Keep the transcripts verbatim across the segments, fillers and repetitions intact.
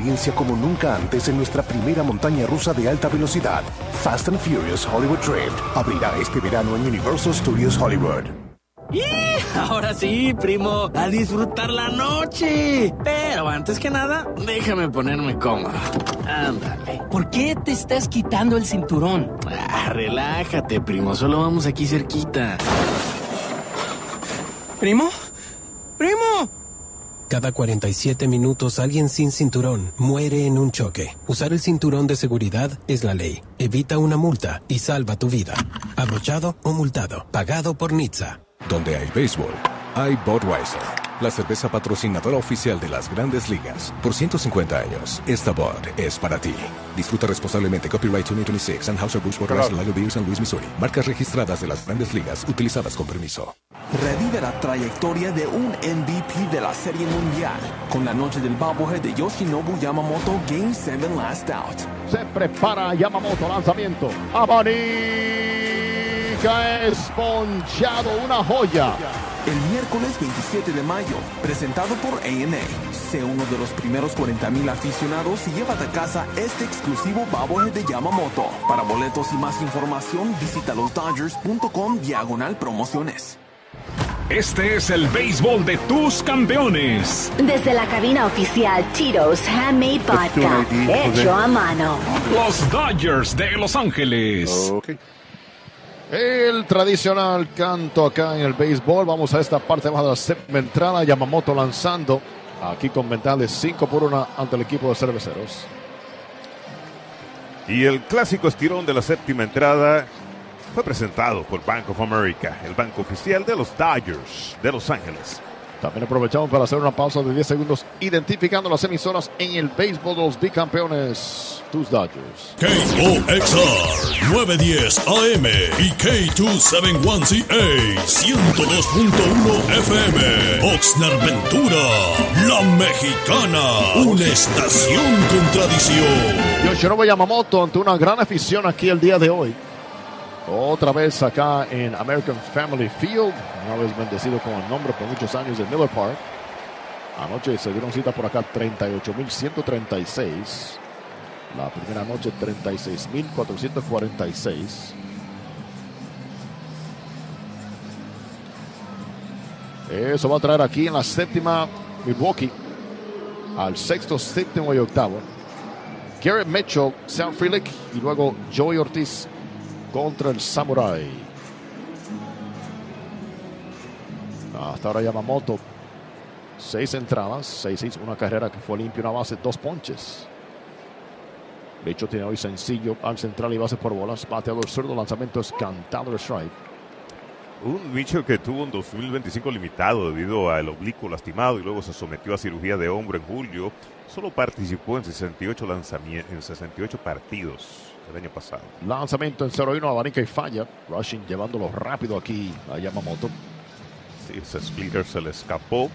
experiencia como nunca antes en nuestra primera montaña rusa de alta velocidad. Fast and Furious Hollywood Drift abrirá este verano en Universal Studios Hollywood. ¡Y! Ahora sí, primo, a disfrutar la noche. Pero antes que nada, déjame ponerme cómodo. Ándale. ¿Por qué te estás quitando el cinturón? Ah, relájate, primo, solo vamos aquí cerquita. ¿Primo? ¡Primo! Cada cuarenta y siete minutos alguien sin cinturón muere en un choque. Usar el cinturón de seguridad es la ley. Evita una multa y salva tu vida. Abrochado o multado. Pagado por N H T S A. Donde hay béisbol, hay Budweiser, la cerveza patrocinadora oficial de las Grandes Ligas. Por ciento cincuenta años, esta Bud es para ti. Disfruta responsablemente. Copyright veinte veintiséis, Anheuser-Busch Budweiser Lager Beer, San Luis, Missouri. Marcas registradas de las Grandes Ligas, utilizadas con permiso. Revive la trayectoria de un M V P de la Serie Mundial con la noche del bobblehead de Yoshinobu Yamamoto Game siete Last Out. Se prepara Yamamoto, lanzamiento. Abanica, esponchado, una joya. El miércoles veintisiete de mayo, presentado por A and A. Sé uno de los primeros cuarenta mil aficionados y llévate a casa este exclusivo bobblehead de Yamamoto. Para boletos y más información, visita losdodgers.com diagonal promociones. Este es el béisbol de tus campeones. Desde la cabina oficial Tito's Handmade Vodka, hecho a mano. Los Dodgers de Los Ángeles. Okay. El tradicional canto acá en el béisbol. Vamos a esta parte baja de la séptima entrada. Yamamoto lanzando. Aquí con ventaja de cinco por uno ante el equipo de Cerveceros. Y el clásico estirón de la séptima entrada fue presentado por Bank of America, el banco oficial de los Dodgers de Los Ángeles. También aprovechamos para hacer una pausa de diez segundos identificando las emisoras en el béisbol de los bicampeones, tus Dodgers. K O X R nueve diez A M y K doscientos setenta y uno C A ciento dos punto uno F M. Oxnard Ventura, La Mexicana, una estación con tradición. Yoshinobu Yamamoto ante una gran afición aquí el día de hoy. Otra vez acá en American Family Field, una vez bendecido con el nombre por muchos años de Miller Park. Anoche se dieron cita por acá treinta y ocho mil ciento treinta y seis. La primera noche treinta y seis mil cuatrocientos cuarenta y seis. Eso va a traer aquí en la séptima Milwaukee al sexto, séptimo y octavo. Garrett Mitchell, Sam Frelick y luego Joey Ortiz contra el Samurai. Hasta ahora Yamamoto, seis entradas, seis hits, una carrera que fue limpia, una base, dos ponches. De hecho, tiene hoy sencillo al central y base por bolas. Bateador zurdo, lanzamiento es cantado de strike. Un Mitchell que tuvo un dos mil veinticinco limitado debido al oblicuo lastimado y luego se sometió a cirugía de hombro en julio. Solo participó en sesenta y ocho lanzamientos, en sesenta y ocho partidos el año pasado. Lanzamiento en cero uno, abanica y falla. Rushing llevándolo rápido aquí a Yamamoto. Sí, ese splitter se le escapó.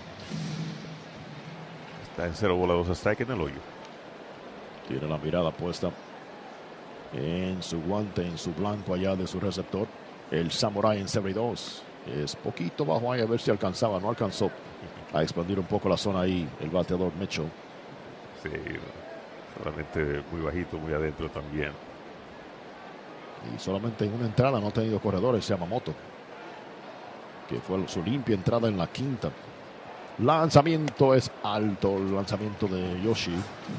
Está en cero bola, dos strike en el hoyo. Tiene la mirada puesta en su guante, en su blanco allá de su receptor. El Samurai en cero y dos. Es poquito bajo ahí, a ver si alcanzaba. No alcanzó a expandir un poco la zona ahí el bateador Mitchell. Sí, solamente muy bajito, muy adentro también. Y solamente en una entrada no ha tenido corredores Yamamoto, que fue su limpia entrada en la quinta. Lanzamiento es alto, el lanzamiento de Yoshi.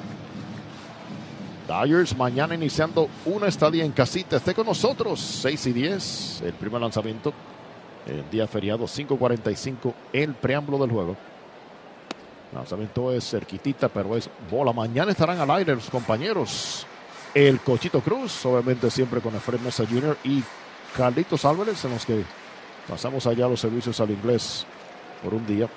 Dodgers mañana iniciando una estadía en casita. Esté con nosotros, seis y diez, el primer lanzamiento. El día feriado, cinco cuarenta y cinco, el preámbulo del juego. Lanzamiento es cerquitita, pero es bola. Mañana estarán al aire los compañeros. El Cochito Cruz, obviamente siempre con Efraín Mesa junior y Carlitos Álvarez, en los que pasamos allá los servicios al inglés por un día.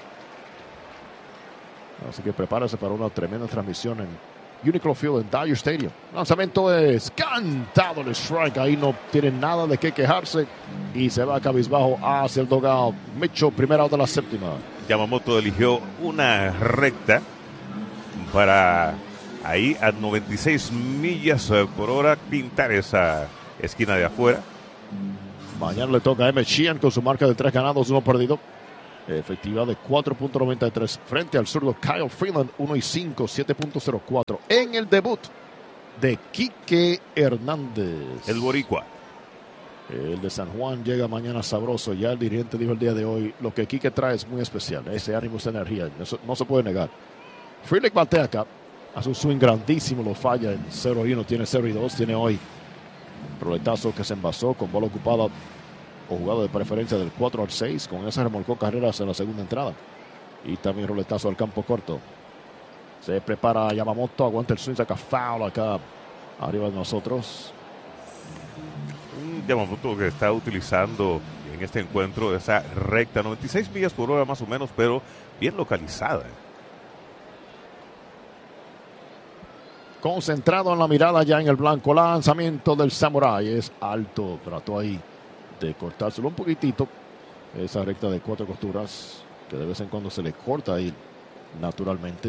Así que prepárese para una tremenda transmisión en Uniqlo Field en Dodger Stadium. Lanzamiento es cantado el strike. Ahí no tiene nada de qué quejarse y se va cabizbajo hacia el dugout. Mitchell, primera out de la séptima. Yamamoto eligió una recta para ahí a noventa y seis millas por hora pintar esa esquina de afuera. Mañana le toca a Emmett Sheehan con su marca de tres ganados, uno perdido. Efectividad de cuatro punto noventa y tres frente al zurdo Kyle Freeland, uno y cinco, siete punto cero cuatro. En el debut de Quique Hernández. El boricua. El de San Juan llega mañana sabroso. Ya el dirigente dijo el día de hoy, lo que Quique trae es muy especial. Ese ánimo, esa energía, eso no se puede negar. Frelick batea acá. Hace un swing grandísimo, lo falla en cero y uno, tiene cero y dos. Tiene hoy un roletazo que se envasó con bola ocupada o jugada de preferencia del cuatro al seis. Con esa remolcó carreras en la segunda entrada. Y también roletazo al campo corto. Se prepara Yamamoto, aguanta el swing, saca foul acá arriba de nosotros. Un Yamamoto que está utilizando en este encuentro esa recta, noventa y seis millas por hora más o menos, pero bien localizada. Concentrado en la mirada ya en el blanco. Lanzamiento del Samurai es alto. Trató ahí de cortárselo un poquitito. Esa recta de cuatro costuras que de vez en cuando se le corta ahí naturalmente.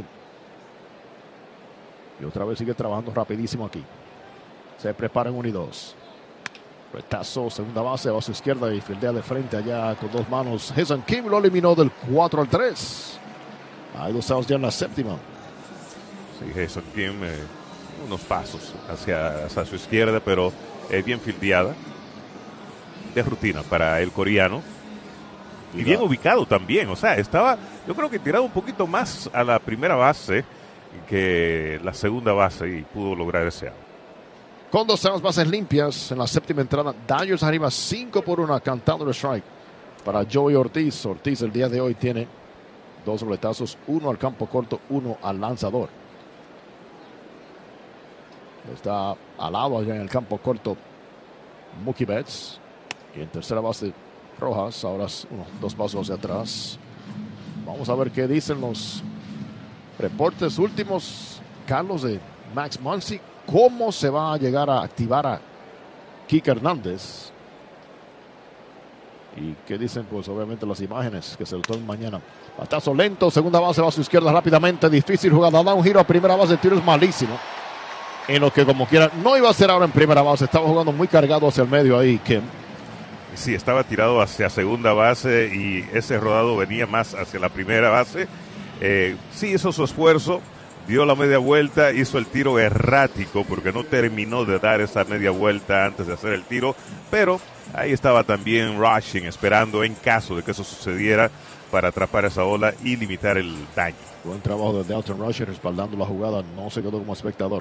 Y otra vez sigue trabajando rapidísimo aquí. Se prepara en uno y dos. Retazo, segunda base, va a su izquierda y fildea de frente allá con dos manos. Ha-Seong Kim lo eliminó del cuatro al tres. Hay dos outs ya en la séptima. Sí, Ha-Seong Kim, eh, unos pasos hacia, hacia su izquierda, pero eh, bien fildeada. De rutina para el coreano. Y bien ubicado también. O sea, estaba, yo creo que tirado un poquito más a la primera base que la segunda base y pudo lograr ese out. Con dos outs, bases limpias en la séptima entrada. Dodgers arriba cinco por uno, cantando el strike para Joey Ortiz. Ortiz el día de hoy tiene dos roletazos, uno al campo corto, uno al lanzador. Está al lado allá en el campo corto Mookie Betts. Y en tercera base Rojas, ahora unos dos pasos hacia atrás. Vamos a ver qué dicen los reportes últimos, Carlos, de Max Muncy. ¿Cómo se va a llegar a activar a Quique Hernández? ¿Y qué dicen? Pues obviamente las imágenes que se lo tomen mañana. Batazo lento, segunda base va a su izquierda rápidamente. Difícil jugada, da un giro a primera base, el tiro es malísimo. En lo que como quiera, no iba a ser ahora en primera base. Estaba jugando muy cargado hacia el medio ahí, Kim. Sí, estaba tirado hacia segunda base y ese rodado venía más hacia la primera base. Eh, sí hizo su esfuerzo, dio la media vuelta, hizo el tiro errático porque no terminó de dar esa media vuelta antes de hacer el tiro, pero ahí estaba también rushing, esperando en caso de que eso sucediera para atrapar esa ola y limitar el daño. Buen trabajo de Dalton Rusher respaldando la jugada, no se quedó como espectador.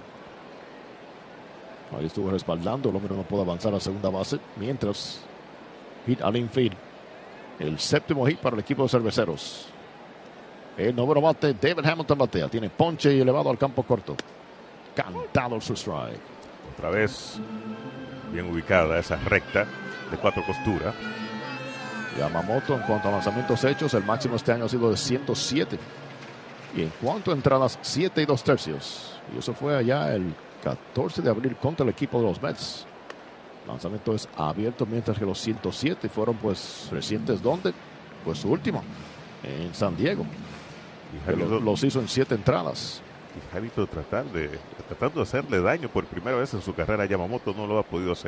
Ahí estuvo respaldando, el hombre no pudo avanzar a segunda base, mientras hit al infield. El séptimo hit para el equipo de cerveceros. El noveno bate, David Hamilton batea. Tiene ponche y elevado al campo corto. Cantado su strike. Otra vez bien ubicada esa recta de cuatro costuras. Yamamoto, en cuanto a lanzamientos hechos, el máximo este año ha sido de ciento siete. Y en cuanto a entradas, siete y dos tercios. Y eso fue allá el catorce de abril contra el equipo de los Mets. Lanzamiento es abierto, mientras que los ciento siete fueron pues recientes. ¿Dónde? Pues su último, en San Diego. Y los, los hizo en siete entradas. Y Javito tratar de, tratando de hacerle daño por primera vez en su carrera a Yamamoto, no lo ha podido hacer.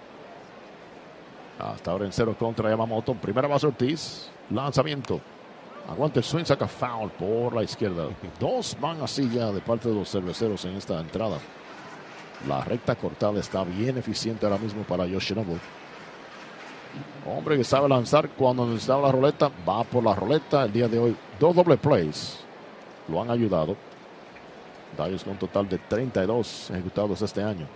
Hasta ahora en cero contra Yamamoto. Primera base Ortiz. Lanzamiento. Aguanta el swing, saca foul por la izquierda. Dos van así ya de parte de los cerveceros en esta entrada. La recta cortada está bien eficiente ahora mismo para Yoshinobu. Hombre que sabe lanzar cuando necesitaba la roleta, va por la roleta. El día de hoy, dos doble plays lo han ayudado. Dodgers con un total de treinta y dos ejecutados este año.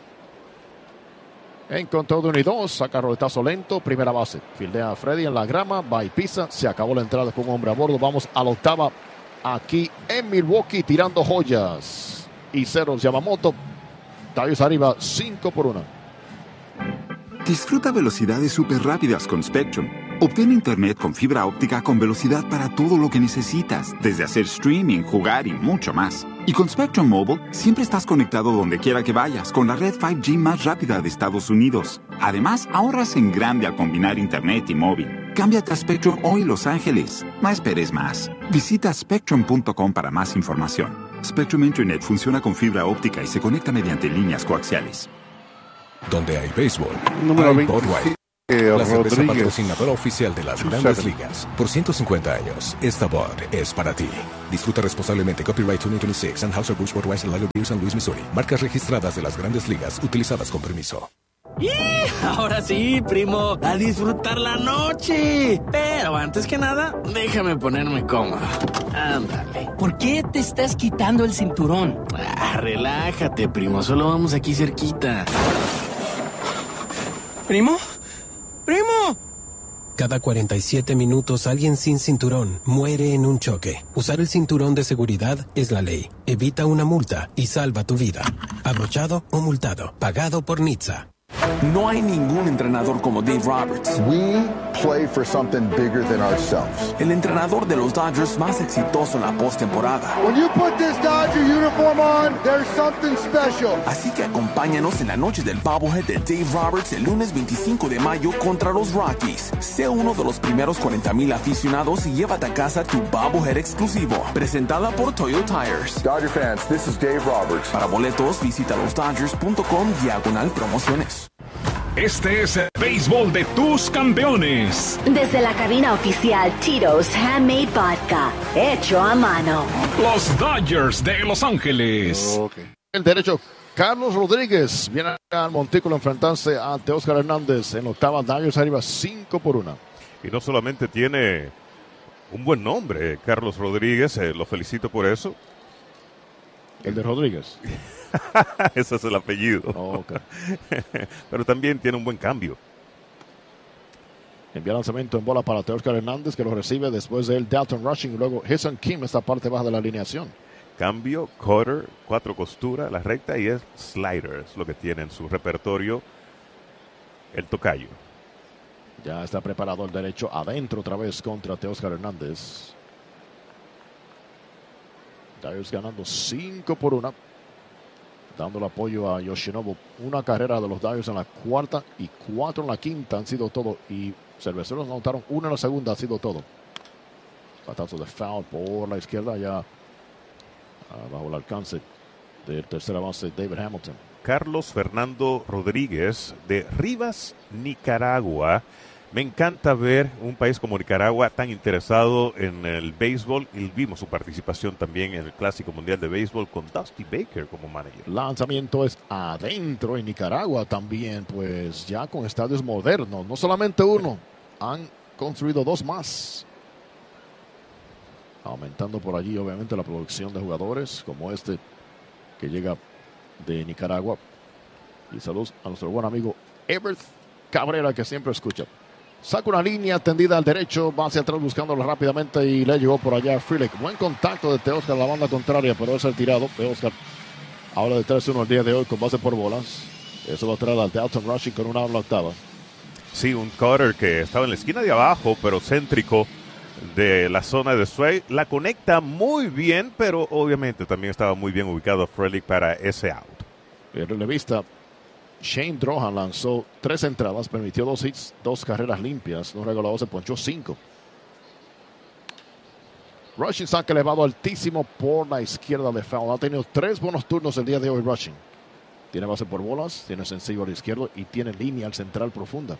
En control de uno y dos, saca roletazo lento, primera base. Fildea a Freddy en la grama, va y pisa. Se acabó la entrada con un hombre a bordo. Vamos a la octava aquí en Milwaukee, tirando joyas. Y ceros Yamamoto. Dodgers arriba cinco por uno. Disfruta velocidades súper rápidas con Spectrum. Obtén internet con fibra óptica con velocidad para todo lo que necesitas, desde hacer streaming, jugar y mucho más. Y con Spectrum Mobile, siempre estás conectado donde quiera que vayas, con la red cinco G más rápida de Estados Unidos. Además, ahorras en grande al combinar internet y móvil. Cámbiate a Spectrum hoy, Los Ángeles. No esperes más. Visita spectrum punto com para más información. Spectrum Internet funciona con fibra óptica y se conecta mediante líneas coaxiales. Donde hay béisbol, Número hay veinte. Budweiser. La cerveza patrocinadora oficial de las Grandes Ligas. Por ciento cincuenta años, esta Bud es para ti. Disfruta responsablemente. Copyright dos mil veintiséis. Anheuser-Busch Budweiser Lager Beer San Luis, Missouri. Marcas registradas de las Grandes Ligas. Utilizadas con permiso. ¡Y! Ahora sí, primo. A disfrutar la noche. Pero antes que nada, déjame ponerme cómodo. Ándale. ¿Por qué te estás quitando el cinturón? Ah, relájate, primo. Solo vamos aquí cerquita. ¿Primo? ¡Primo! Cada cuarenta y siete minutos alguien sin cinturón muere en un choque. Usar el cinturón de seguridad es la ley. Evita una multa y salva tu vida. Abrochado o multado. Pagado por N H T S A. No hay ningún entrenador como Dave Roberts. We play for something bigger than ourselves. El entrenador de los Dodgers más exitoso en la postemporada. When you put this Dodger uniform on, there's something special. Así que acompáñanos en la noche del bobblehead de Dave Roberts el lunes veinticinco de mayo contra los Rockies. Sé uno de los primeros cuarenta mil aficionados y llévate a casa tu bobblehead exclusivo. Presentada por Toyo Tires. Dodger fans, this is Dave Roberts. Para boletos, visita los dodgers punto com diagonal promociones. Este es el béisbol de tus campeones. Desde la cabina oficial Tito's Handmade Vodka, hecho a mano. Los Dodgers de Los Ángeles. Okay. El derecho, Carlos Rodríguez viene al montículo a enfrentarse ante Oscar Hernández en octava. Dodgers arriba cinco por una. Y no solamente tiene un buen nombre, Carlos Rodríguez, eh, lo felicito por eso. El de Rodríguez. Ese es el apellido. Oh, okay. Pero también tiene un buen cambio. Envía lanzamiento en bola para Oscar Hernández, que lo recibe después de él Dalton Rushing. Luego Hyun Kim, esta parte baja de la alineación. Cambio, cutter, cuatro costuras, la recta y es slider. Es lo que tiene en su repertorio el tocayo. Ya está preparado el derecho adentro otra vez contra Oscar Hernández. Dodgers ganando cinco por una. Dando el apoyo a Yoshinobu. Una carrera de los Dodgers en la cuarta y cuatro en la quinta han sido todo. Y Cerveceros anotaron una en la segunda, ha sido todo. Batazo de foul por la izquierda, ya bajo el alcance del tercera base David Hamilton. Carlos Fernando Rodríguez de Rivas, Nicaragua. Me encanta ver un país como Nicaragua tan interesado en el béisbol y vimos su participación también en el Clásico Mundial de Béisbol con Dusty Baker como manager. Lanzamiento es adentro en Nicaragua también, pues ya con estadios modernos, no solamente uno, han construido dos más. Aumentando por allí obviamente la producción de jugadores como este que llega de Nicaragua. Y saludos a nuestro buen amigo Ebert Cabrera, que siempre escucha. Saca una línea tendida al derecho, va hacia atrás buscándolo rápidamente y le llegó por allá a Frelick. Buen contacto de Teoscar, la banda contraria, pero es el tirado. Teoscar ahora de tres uno el día de hoy con base por bolas. Eso lo trae al Dalton Rushing con una out en la octava. Sí, un cutter que estaba en la esquina de abajo, pero céntrico de la zona de strike. La conecta muy bien, pero obviamente también estaba muy bien ubicado Frelick para ese out. El relevista Shane Drohan lanzó tres entradas, permitió dos hits, dos carreras limpias, no regaló, se ponchó cinco. Rushing saca elevado altísimo por la izquierda de foul. Ha tenido tres buenos turnos el día de hoy Rushing. Tiene base por bolas, tiene sencillo al izquierdo y tiene línea al central profunda.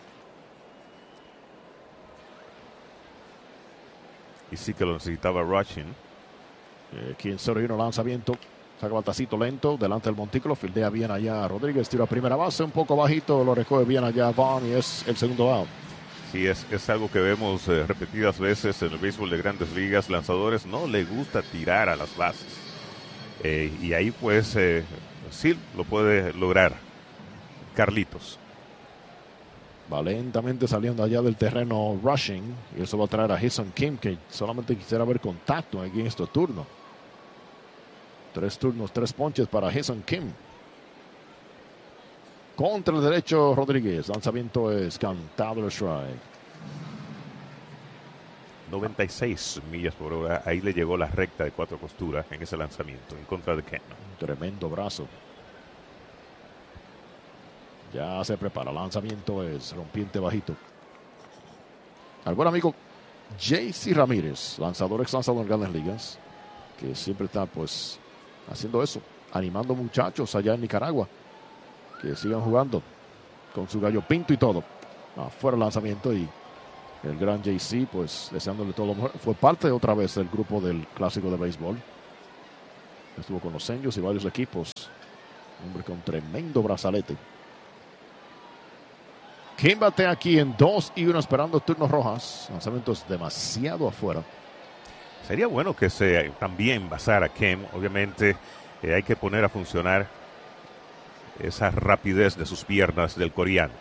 Y sí que lo necesitaba Rushing. Eh, quien cero y uno lanzamiento. Saca batacito lento, delante del montículo, fildea bien allá Rodríguez, tira a primera base, un poco bajito, lo recoge bien allá Vaughn y es el segundo out. Sí, es, es algo que vemos eh, repetidas veces en el béisbol de Grandes Ligas. Lanzadores no le gusta tirar a las bases. Eh, y ahí pues eh, sí lo puede lograr Carlitos. Va lentamente saliendo allá del terreno Rushing y eso va a traer a Hyun Kim, que solamente quisiera ver contacto aquí en este turno. Tres turnos, tres ponches para Hyun Kim. Contra el derecho Rodríguez. Lanzamiento es cantado el strike. noventa y seis millas por hora. Ahí le llegó la recta de cuatro costuras en ese lanzamiento en contra de Ken. Tremendo brazo. Ya se prepara. Lanzamiento es rompiente bajito. Al buen amigo J C Ramírez, lanzador ex lanzador en Grandes Ligas, que siempre está pues haciendo eso, animando muchachos allá en Nicaragua que sigan jugando con su gallo pinto y todo. Afuera el lanzamiento y el gran J C, pues deseándole todo lo mejor. Fue parte otra vez del grupo del clásico de béisbol. Estuvo con los Angels y varios equipos. Hombre con tremendo brazalete. ¿Quién batea aquí en dos y uno esperando turnos rojas? Lanzamientos demasiado afuera. Sería bueno que se también basara Kem. Obviamente eh, hay que poner a funcionar esa rapidez de sus piernas del coreano.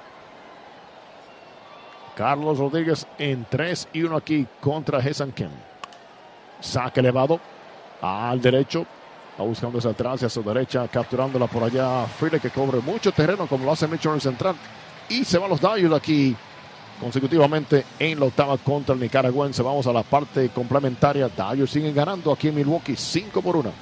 Carlos Rodríguez en tres y uno aquí contra Jason Kim. Saque elevado al derecho. Va buscando hacia atrás y a su derecha, capturándola por allá. Freely, que cobre mucho terreno como lo hace Mitchell en central. Y se van los Dodgers aquí consecutivamente en la octava contra el nicaragüense. Vamos a la parte complementaria. Dodgers siguen ganando aquí en Milwaukee cinco por uno.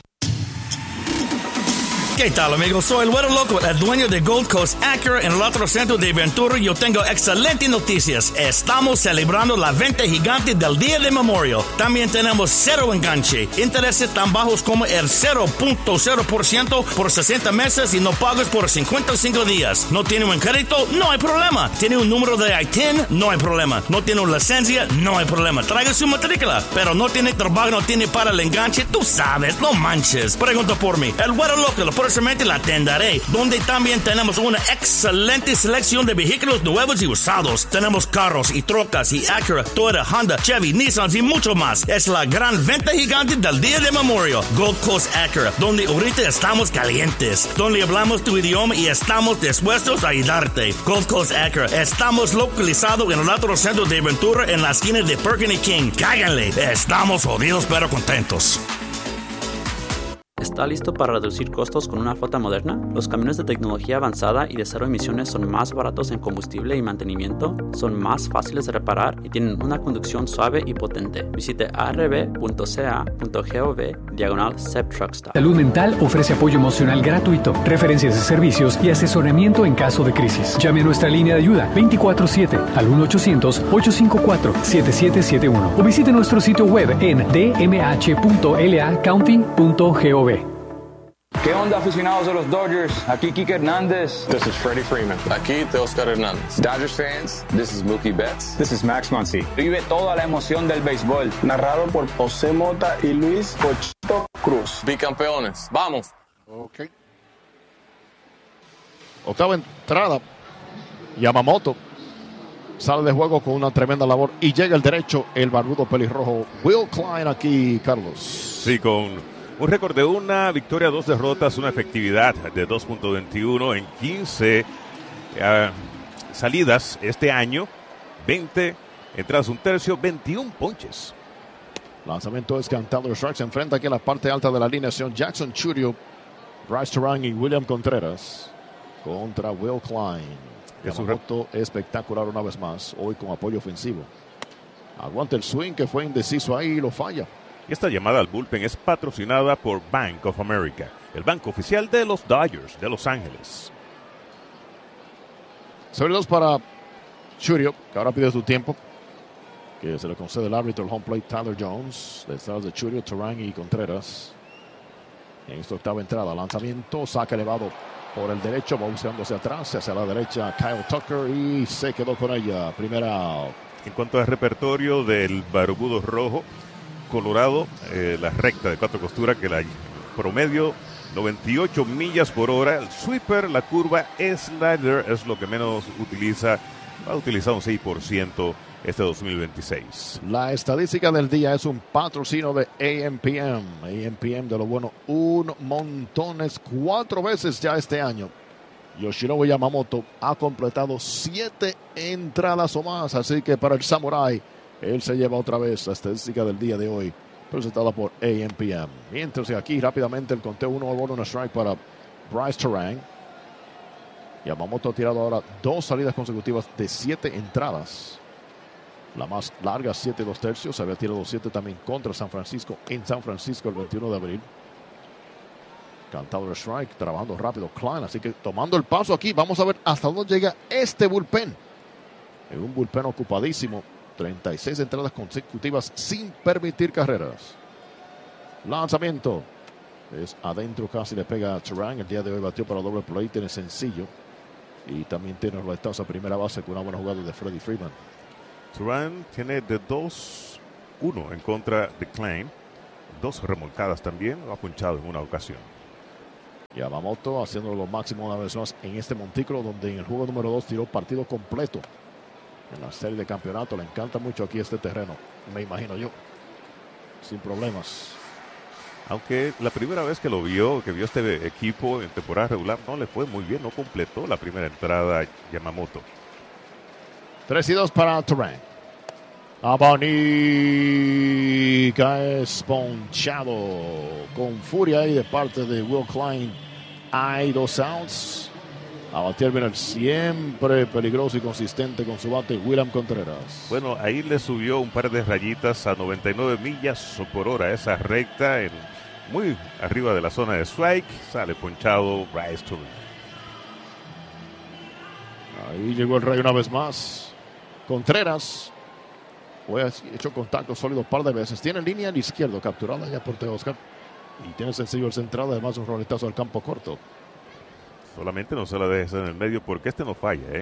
¿Qué tal, amigos? Soy el Güero Loco, el dueño de Gold Coast Acura en el otro centro de Ventura. Yo tengo excelentes noticias. Estamos celebrando la venta gigante del Día de Memorial. También tenemos cero enganche, intereses tan bajos como el cero punto cero por ciento por sesenta meses y no pagas por cincuenta y cinco días. ¿No tiene un crédito? No hay problema. ¿Tiene un número de I T I N? No hay problema. ¿No tiene una licencia? No hay problema. Traiga su matrícula. Pero no tiene trabajo, no tiene para el enganche. Tú sabes, no manches. Pregunta por mí. El Güero Loco, lo próximamente la atenderé, donde también tenemos una excelente selección de vehículos nuevos y usados. Tenemos carros y trocas y Acura, Toyota, Honda, Chevy, Nissan y mucho más. Es la gran venta gigante del Día de Memorial. Gold Coast Acura, donde ahorita estamos calientes, donde hablamos tu idioma y estamos dispuestos a ayudarte. Gold Coast Acura, estamos localizados en el otro centro de Ventura, en la esquina de Perkin y King. Cáiganle, estamos jodidos pero contentos. ¿Está listo para reducir costos con una flota moderna? Los camiones de tecnología avanzada y de cero emisiones son más baratos en combustible y mantenimiento, son más fáciles de reparar y tienen una conducción suave y potente. Visite a r b punto c a punto gov diagonal S E P Truck Stop. Salud Mental ofrece apoyo emocional gratuito, referencias de servicios y asesoramiento en caso de crisis. Llame a nuestra línea de ayuda veinticuatro siete al uno ochocientos, ocho cinco cuatro, siete siete siete uno o visite nuestro sitio web en d m h punto l a county punto gov. ¿Qué onda, aficionados de los Dodgers? Aquí Kike Hernández. This is Freddie Freeman. Aquí Teoscar Hernández. Dodgers fans, this is Mookie Betts. This is Max Muncy. Vive toda la emoción del béisbol. Narrado por José Mota y Luis Pochito Cruz. Bicampeones. ¡Vamos! Ok. Octava entrada. Yamamoto sale de juego con una tremenda labor y llega el derecho, el barbudo pelirrojo Will Klein aquí, Carlos. Sí, con un récord de una victoria, dos derrotas, una efectividad de dos punto veintiuno en quince uh, salidas este año, veinte entradas un tercio, veintiún ponches. Lanzamiento es cantado de strike. Se enfrenta aquí a la parte alta de la alineación Jackson Chourio, Bryce Terang y William Contreras contra Will Klein. Es un reto espectacular una vez más, hoy con apoyo ofensivo. Aguanta el swing que fue indeciso ahí y lo falla. Esta llamada al bullpen es patrocinada por Bank of America, el banco oficial de los Dodgers de Los Ángeles. Sobre dos para Chourio, que ahora pide su tiempo, que se le concede el árbitro, el home plate Tyler Jones, detrás de Chourio, Terang y Contreras. En esta octava entrada, lanzamiento, saca elevado por el derecho, va buscando hacia atrás, hacia la derecha Kyle Tucker y se quedó con ella. Primera out. En cuanto al repertorio del barbudo rojo, Colorado, eh, la recta de cuatro costuras que la promedio noventa y ocho millas por hora. El sweeper, la curva slider es lo que menos utiliza. Va a utilizar un seis por ciento este dos mil veintiséis. La estadística del día es un patrocinio de A M P M. A M P M de lo bueno, un montones, cuatro veces ya este año. Yoshinobu Yamamoto ha completado siete entradas o más, así que para el Samurai, él se lleva otra vez la estadística del día de hoy, presentada por A M P M. Mientras que aquí rápidamente el conteo uno al una strike para Bryce Terang. Yamamoto ha tirado ahora dos salidas consecutivas de siete entradas. La más larga, siete y dos tercios. Había tirado siete también contra San Francisco en San Francisco el veintiuno de abril. Cantado de strike, trabajando rápido Klein. Así que tomando el paso aquí, vamos a ver hasta dónde llega este bullpen. En un bullpen ocupadísimo. treinta y seis entradas consecutivas sin permitir carreras. Lanzamiento. Es adentro, casi le pega a Terang. El día de hoy batió para doble play, tiene sencillo. Y también tiene roletazo a primera base con una buena jugada de Freddie Freeman. Turan tiene de dos uno en contra de Klein. Dos remolcadas también. Lo ha punchado en una ocasión. Yamamoto haciendo lo máximo una vez más en este montículo, donde en el juego número dos tiró partido completo en la serie de campeonato. Le encanta mucho aquí este terreno, me imagino yo, sin problemas. Aunque la primera vez que lo vio, que vio este equipo en temporada regular, no le fue muy bien, no completó la primera entrada Yamamoto. tres y dos para Turan. Abani cae esponchado con furia ahí de parte de Will Klein. Hay dos outs. A batear viene el siempre peligroso y consistente con su bate William Contreras. Bueno, ahí le subió un par de rayitas a noventa y nueve millas por hora esa recta, en, muy arriba de la zona de strike. Sale ponchado Bryce Turan. Ahí llegó el rey una vez más. Contreras fue hecho contacto sólido un par de veces. Tiene línea al izquierdo capturada ya por Teoscar. Y tiene sencillo el central, además un roletazo al campo corto. Solamente no se la dejes en el medio porque este no falla, ¿eh?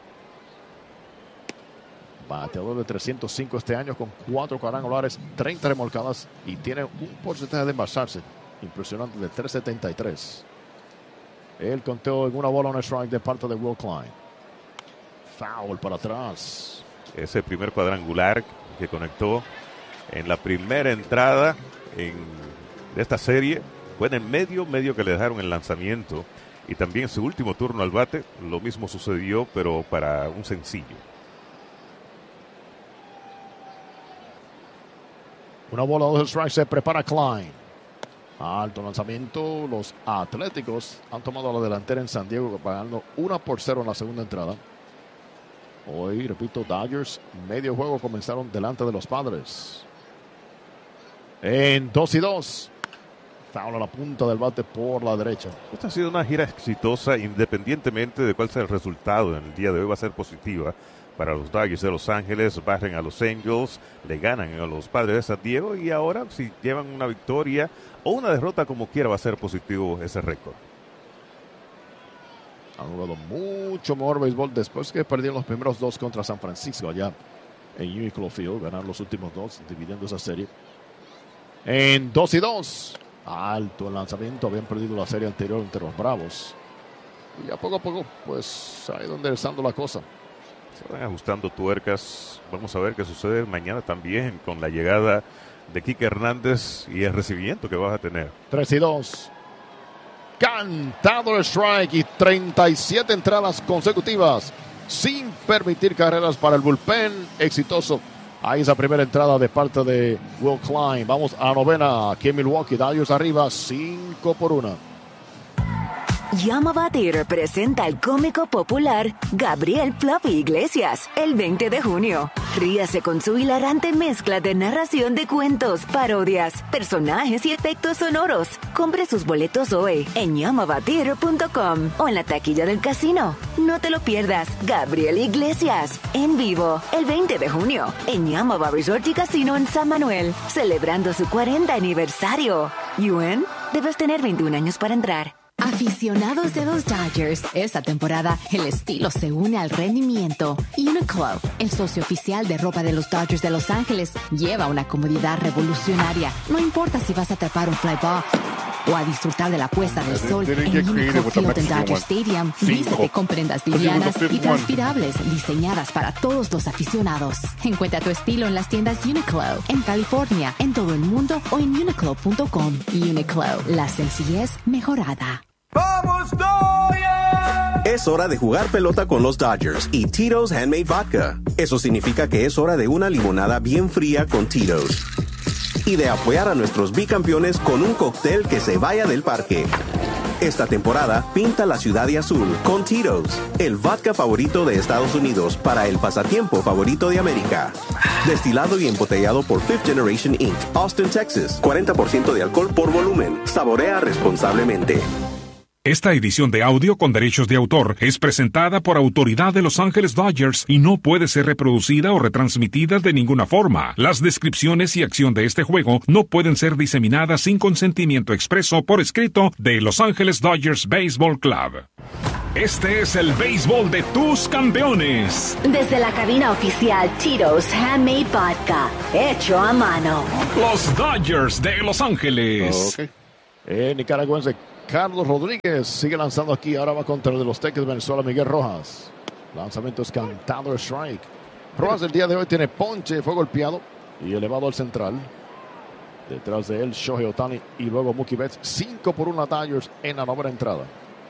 Bateador de trescientos cinco este año con cuatro cuadrangulares, treinta remolcadas y tiene un porcentaje de envasarse impresionante de tres setenta y tres. El conteo en una bola, un strike de parte de Will Klein. Foul para atrás. Ese primer cuadrangular que conectó en la primera entrada en, de esta serie fue en el medio, medio que le dejaron el lanzamiento. Y también su último turno al bate, lo mismo sucedió, pero para un sencillo. Una bola, dos strikes, se prepara Klein. Alto lanzamiento, los Atléticos han tomado la delantera en San Diego, pagando una por cero en la segunda entrada. Hoy, repito, Dodgers, medio juego comenzaron delante de los Padres. En dos y dos. Foul a la punta del bate por la derecha. Esta ha sido una gira exitosa, independientemente de cuál sea el resultado. En el día de hoy va a ser positiva para los Dodgers de Los Ángeles. Barren a los Angels, le ganan a los Padres de San Diego. Y ahora, si llevan una victoria o una derrota, como quiera, va a ser positivo ese récord. Han jugado mucho mejor béisbol después que perdieron los primeros dos contra San Francisco allá en Uniqlo Field. Ganaron los últimos dos, dividiendo esa serie. En dos y dos. Alto el lanzamiento, habían perdido la serie anterior entre los Bravos. Y ya poco a poco, pues, ha ido enderezando la cosa. Se van ajustando tuercas. Vamos a ver qué sucede mañana también con la llegada de Kike Hernández y el recibimiento que vas a tener. tres y dos. Cantado el strike y treinta y siete entradas consecutivas sin permitir carreras para el bullpen. Exitoso. Ahí esa primera entrada de parte de Will Klein. Vamos a novena. Aquí en Milwaukee. Dodgers arriba cinco por una. Llama Batir presenta al cómico popular Gabriel Fluffy Iglesias el veinte de junio. Ríase con su hilarante mezcla de narración de cuentos, parodias, personajes y efectos sonoros. Compre sus boletos hoy en llama batir punto com o en la taquilla del casino. No te lo pierdas. Gabriel Iglesias en vivo el veinte de junio en Yamava Resort y Casino en San Manuel, celebrando su cuarenta aniversario. Yuen, debes tener veintiún años para entrar. Aficionados de los Dodgers, esta temporada el estilo se une al rendimiento. Uniqlo, el socio oficial de ropa de los Dodgers de Los Ángeles, lleva una comodidad revolucionaria. No importa si vas a atrapar un fly ball o a disfrutar de la puesta del sol en Uniqlo Field en Dodger Stadium. Vístete con prendas livianas y transpirables diseñadas para todos los aficionados. Encuentra tu estilo en las tiendas Uniqlo en California, en todo el mundo o en uniqlo punto com. Uniqlo, la sencillez mejorada. ¡Vamos, Dodgers! Es hora de jugar pelota con los Dodgers y Tito's Handmade Vodka. Eso significa que es hora de una limonada bien fría con Tito's. Y de apoyar a nuestros bicampeones con un cóctel que se vaya del parque. Esta temporada, pinta la ciudad de azul con Tito's, el vodka favorito de Estados Unidos para el pasatiempo favorito de América. Destilado y embotellado por Fifth Generation incorporated, Austin, Texas. cuarenta por ciento de alcohol por volumen. Saborea responsablemente. Esta edición de audio con derechos de autor es presentada por autoridad de Los Ángeles Dodgers y no puede ser reproducida o retransmitida de ninguna forma. Las descripciones y acción de este juego no pueden ser diseminadas sin consentimiento expreso por escrito de Los Ángeles Dodgers Baseball Club. Este es el béisbol de tus campeones. Desde la cabina oficial Tito's Handmade Vodka, hecho a mano. Los Dodgers de Los Ángeles. Okay. El nicaragüense Carlos Rodríguez sigue lanzando aquí. Ahora va contra el de los Teques de Venezuela, Miguel Rojas. Lanzamiento es cantado, strike. Rojas el día de hoy tiene ponche, fue golpeado y elevado al central. Detrás de él, Shohei Ohtani y luego Mookie Betts. cinco por uno a Dodgers en la novena entrada.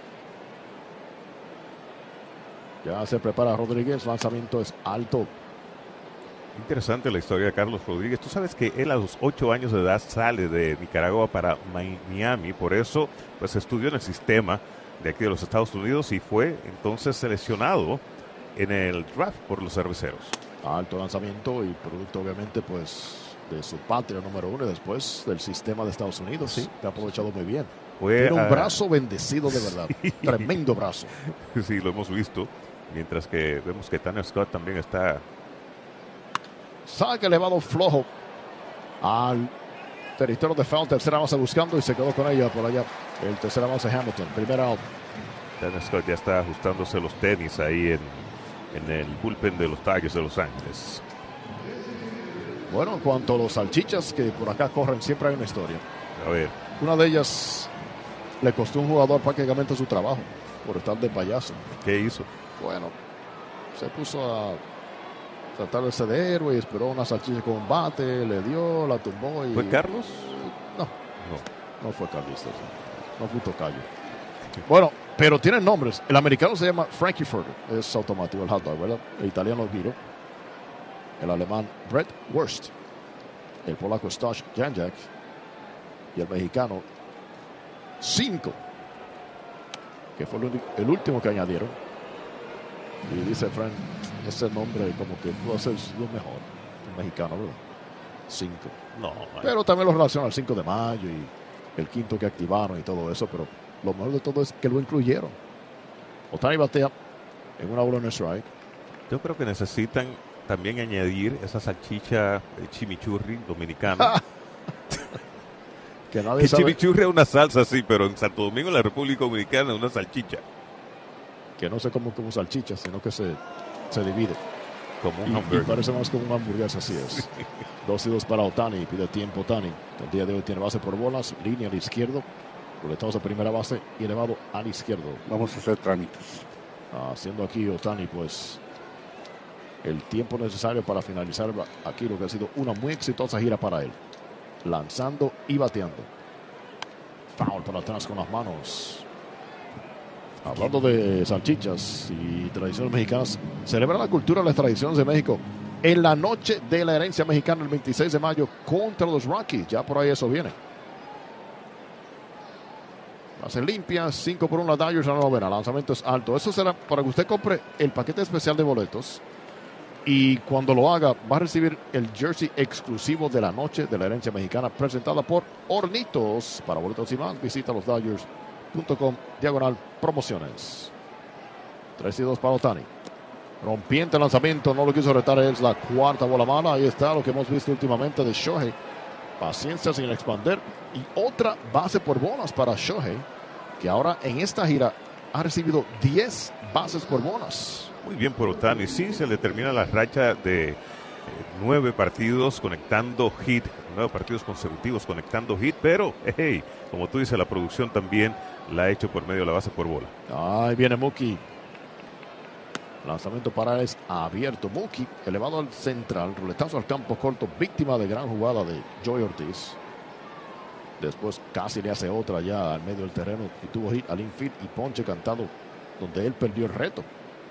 Ya se prepara Rodríguez, lanzamiento es alto. Interesante la historia de Carlos Rodríguez. Tú sabes que él a los ocho años de edad sale de Nicaragua para Miami, por eso pues estudió en el sistema de aquí de los Estados Unidos y fue entonces seleccionado en el draft por los Cerveceros. Alto lanzamiento y producto obviamente pues de su patria número uno y después del sistema de Estados Unidos. Sí, te ha aprovechado muy bien. Fue Tiene un a... brazo bendecido de verdad. Sí. Tremendo brazo. Sí, lo hemos visto. Mientras que vemos que Tanner Scott también está... Saque elevado flojo al territorio de foul. Tercera base buscando y se quedó con ella por allá. El tercera base Hamilton. Primera out. Tanner Scott ya está ajustándose los tenis ahí en, en el bullpen de los Dodgers de Los Ángeles. Bueno, en cuanto a los salchichas que por acá corren, siempre hay una historia. A ver. Una de ellas le costó a un jugador prácticamente su trabajo por estar de payaso. ¿Qué hizo? Bueno, se puso a tratar de ser de héroe y esperó una salchicha con un bate, le dio, la tumbó y... ¿Fue Carlos? No, no, no fue Carlitos, no fue tocayo. Bueno, pero tienen nombres. El americano se llama Frankfurter, es automático el hot dog, ¿verdad? El italiano Viro, el alemán Brett Wurst, el polaco Stash Janjak y el mexicano Cinco, que fue el, único, el último que añadieron. Y dice Frank, ese nombre como que puede ser lo mejor, el mexicano, ¿verdad? Cinco. No, pero también lo relaciona al cinco de mayo y el quinto que activaron y todo eso, pero lo mejor de todo es que lo incluyeron. Ohtani batea en una bola en strike. Yo creo que necesitan también añadir esa salchicha chimichurri dominicana. que nadie que sabe. Chimichurri es una salsa, sí, pero en Santo Domingo, en la República Dominicana, es una salchicha. Que no se come como salchicha, sino que se, se divide. Como un y, hamburger. Y parece más como un hamburguesa, así es. Dos y dos para Ohtani, pide tiempo Ohtani. El día de hoy tiene base por bolas, línea al izquierdo, boletados a primera base y elevado al izquierdo. Vamos a hacer trámites. Haciendo aquí Ohtani, pues, el tiempo necesario para finalizar aquí lo que ha sido una muy exitosa gira para él. Lanzando y bateando. Foul para atrás con las manos. Hablando de salchichas y tradiciones mexicanas, celebra la cultura de las tradiciones de México en la noche de la herencia mexicana el veintiséis de mayo contra los Rockies. Ya por ahí eso viene. Base limpia, cinco por uno a Dodgers a la novena. Lanzamiento es alto. Eso será para que usted compre el paquete especial de boletos. Y cuando lo haga, va a recibir el jersey exclusivo de la noche de la herencia mexicana presentada por Hornitos. Para boletos y más, visita los Dodgers punto com diagonal promociones. tres y dos para Ohtani. Rompiente lanzamiento, no lo quiso retar, es la cuarta bola mala. Ahí está lo que hemos visto últimamente de Shohei. Paciencia sin expander. Y otra base por bolas para Shohei, que ahora en esta gira ha recibido diez bases por bolas. Muy bien por Ohtani. Sí, se le termina la racha de eh, nueve partidos conectando hit, nueve partidos consecutivos conectando hit, pero hey, como tú dices, la producción también la ha hecho por medio de la base por bola. Ahí viene Mookie. Lanzamiento para él es abierto. Mookie elevado al central, roletazo al campo corto, víctima de gran jugada de Joey Ortiz. Después casi le hace otra ya al medio del terreno y tuvo hit al infield y ponche cantado donde él perdió el reto.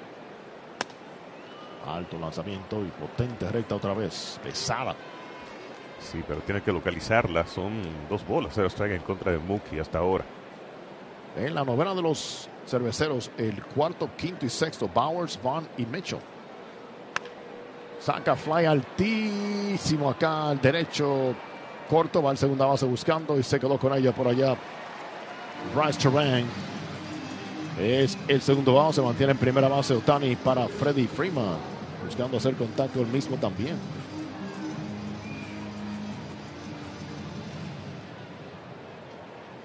Alto lanzamiento y potente recta otra vez, pesada. Sí, pero tiene que localizarla. Son dos bolas, cero strike en contra de Mookie hasta ahora. En la novena de los cerveceros, el cuarto, quinto y sexto, Bowers, Vaughn y Mitchell. Saca fly altísimo acá al derecho, corto, va al segunda base buscando y se quedó con ella por allá. Bryce Terang es el segundo bajo, se mantiene en primera base Ohtani para Freddie Freeman, buscando hacer contacto el mismo también.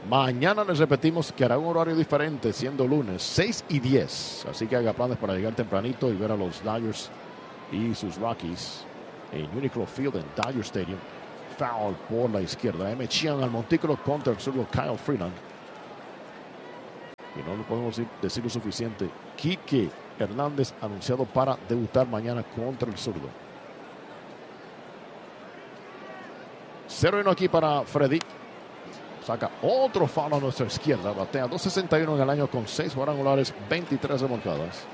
Mañana les repetimos que hará un horario diferente, siendo lunes, seis y diez. Así que haga planes para llegar tempranito y ver a los Dodgers y sus Rockies en Uniqlo Field en Dodger Stadium. Foul por la izquierda. M. Chiang al montículo contra el zurdo Kyle Freeland. Y no le podemos decir lo suficiente. Quique Hernández anunciado para debutar mañana contra el zurdo. Cero y uno aquí para Freddy. Saca otro foul a nuestra izquierda. Batea dos sesenta y uno en el año con seis cuadrangulares, veintitrés remolcadas.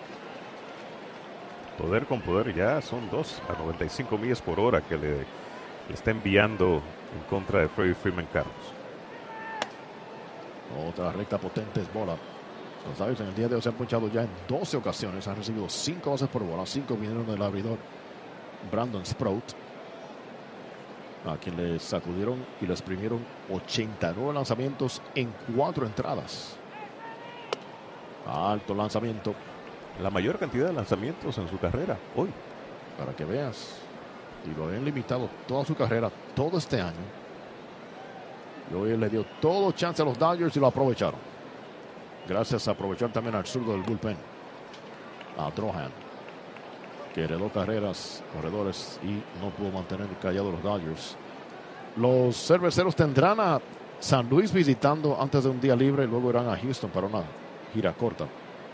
Poder con poder ya son dos a noventa y cinco millas por hora que le, le está enviando en contra de Freddie Freeman Carlos. Otra recta potente es bola. Los Dodgers en el día de hoy se han punchado ya en doce ocasiones. Han recibido cinco bases por bola. cinco vinieron del abridor Brandon Sprout, a quien le sacudieron y le exprimieron ochenta y nueve lanzamientos en cuatro entradas. Alto lanzamiento. La mayor cantidad de lanzamientos en su carrera hoy. Para que veas. Y lo habían limitado toda su carrera, todo este año. Y hoy le dio todo chance a los Dodgers y lo aprovecharon. Gracias a aprovechar también al zurdo del bullpen, a Drohan, que heredó carreras, corredores y no pudo mantener callado los Dodgers. Los cerveceros tendrán a San Luis visitando antes de un día libre, luego irán a Houston para una gira corta.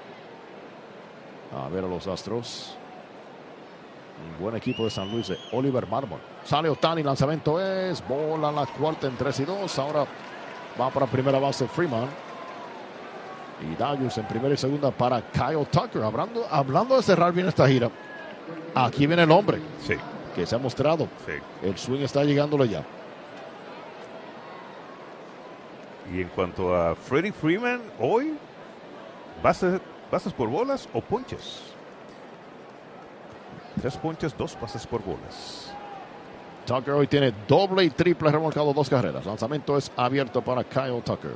A ver a los Astros. Un buen equipo de San Luis de Oliver Marmol. Sale Ohtani, lanzamiento es bola la cuarta en tres y dos. Ahora va para primera base Freeman. Y Dodgers en primera y segunda para Kyle Tucker. Hablando, hablando de cerrar bien esta gira, aquí viene el hombre. Sí. Que se ha mostrado. Sí. El swing está llegándole ya. Y en cuanto a Freddie Freeman, hoy, bases, bases por bolas o ponches. Tres ponches, dos bases por bolas. Tucker hoy tiene doble y triple remolcado, dos carreras. Lanzamiento es abierto para Kyle Tucker.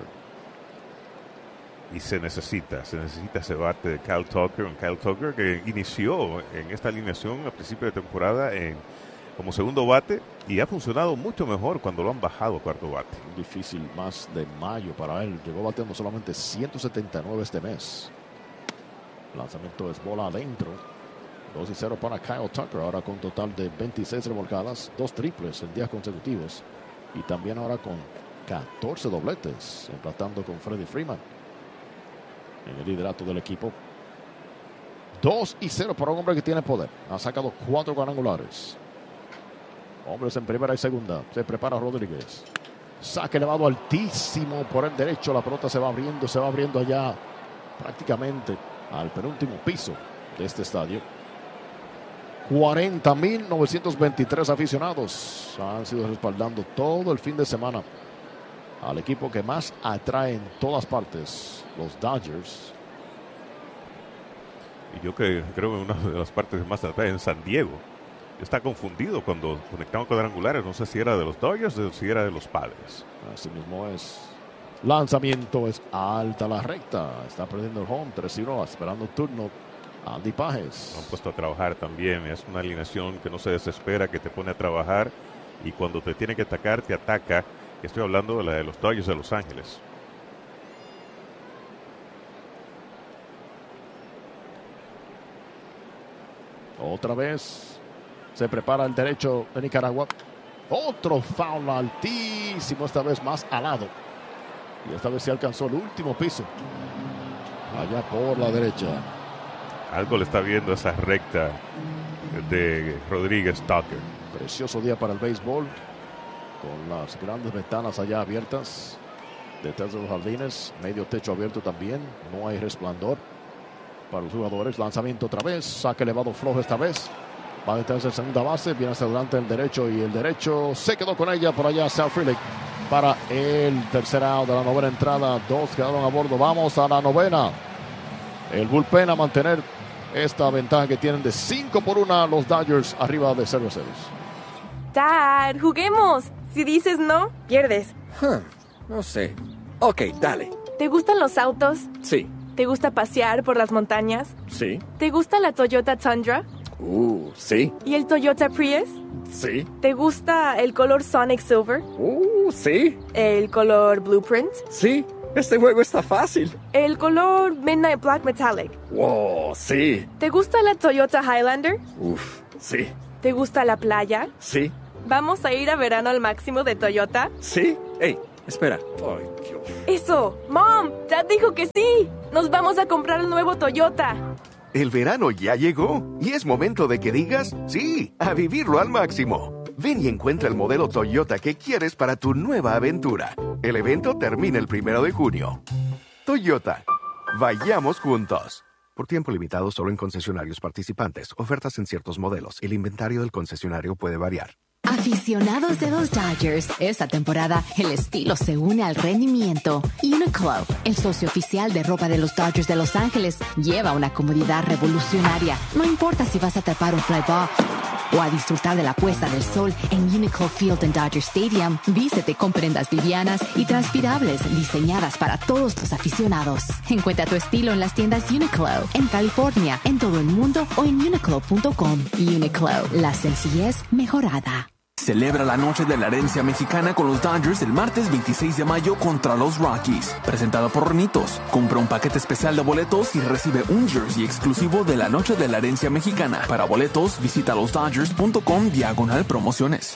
Y se necesita, se necesita ese bate de Kyle Tucker. Un Kyle Tucker que inició en esta alineación a principio de temporada en, como segundo bate y ha funcionado mucho mejor cuando lo han bajado a cuarto bate. Difícil más de mayo para él. Llegó bateando solamente ciento setenta y nueve este mes. Lanzamiento es bola adentro. dos y cero para Kyle Tucker. Ahora con total de veintiséis remolcadas, dos triples en días consecutivos. Y también ahora con catorce dobletes, empatando con Freddie Freeman en el liderato del equipo. dos y cero para un hombre que tiene poder. Ha sacado cuatro cuadrangulares. Hombres en primera y segunda. Se prepara Rodríguez. Saque elevado altísimo por el derecho. La pelota se va abriendo, se va abriendo allá prácticamente al penúltimo piso de este estadio. cuarenta mil novecientos veintitrés aficionados han sido respaldando todo el fin de semana al equipo que más atrae en todas partes, los Dodgers. Y yo que creo que una de las partes que más atrae en San Diego. Está confundido cuando conectaban cuadrangulares. No sé si era de los Dodgers o si era de los Padres. Así mismo es. Lanzamiento es alta la recta. Está perdiendo el home. tres y uno, esperando turno. Andy Pajes. Lo han puesto a trabajar también. Es una alineación que no se desespera, que te pone a trabajar. Y cuando te tiene que atacar, te ataca. Estoy hablando de la de los Dodgers de Los Ángeles. Otra vez. Se prepara el derecho de Nicaragua. Otro foul altísimo, esta vez más alado. Y esta vez se alcanzó el último piso. Allá por la derecha. Algo le está viendo esa recta de Rodríguez Tucker. Precioso día para el béisbol. Con las grandes ventanas allá abiertas. Detrás de los jardines. Medio techo abierto también. No hay resplandor para los jugadores. Lanzamiento otra vez. Saque elevado flojo esta vez. Va detrás de segunda base, viene hacia adelante el derecho y el derecho se quedó con ella por allá. Sal Frelick para el tercer out de la novena entrada. Dos quedaron a bordo. Vamos a la novena. El bullpen a mantener esta ventaja que tienen de cinco por una los Dodgers arriba de Cerveceros. Dad, juguemos. Si dices no, pierdes. Huh, no sé. Ok, dale. ¿Te gustan los autos? Sí. ¿Te gusta pasear por las montañas? Sí. ¿Te gusta la Toyota Tundra? Uh, sí. ¿Y el Toyota Prius? Sí. ¿Te gusta el color Sonic Silver? Uh, Uh, sí. ¿El color Blueprint? Sí. Este juego está fácil. ¿El color Midnight Black Metallic? Wow, sí. ¿Te gusta la Toyota Highlander? Uf, sí. ¿Te gusta la playa? Sí. ¿Vamos a ir a verano al máximo de Toyota? Sí. Ey, espera. Ay, Dios. ¡Eso! ¡Mom! ¡Dad dijo que sí! ¡Nos vamos a comprar el nuevo Toyota! El verano ya llegó y es momento de que digas sí, a vivirlo al máximo. Ven y encuentra el modelo Toyota que quieres para tu nueva aventura. El evento termina el primero de junio. Toyota. Vayamos juntos. Por tiempo limitado solo en concesionarios participantes. Ofertas en ciertos modelos. El inventario del concesionario puede variar. Aficionados de los Dodgers, esta temporada el estilo se une al rendimiento. Uniqlo, el socio oficial de ropa de los Dodgers de Los Ángeles, lleva una comodidad revolucionaria. No importa si vas a tapar un fly ball o a disfrutar de la puesta del sol en Uniqlo Field en Dodger Stadium, vístete con prendas livianas y transpirables diseñadas para todos los aficionados. Encuentra tu estilo en las tiendas Uniqlo, en California, en todo el mundo o en uniqlo punto com. Uniqlo, la sencillez mejorada. Celebra la noche de la herencia mexicana con los Dodgers el martes veintiséis de mayo contra los Rockies. Presentado por Hornitos. Compra un paquete especial de boletos y recibe un jersey exclusivo de la noche de la herencia mexicana. Para boletos, visita los dodgers punto com diagonal promociones.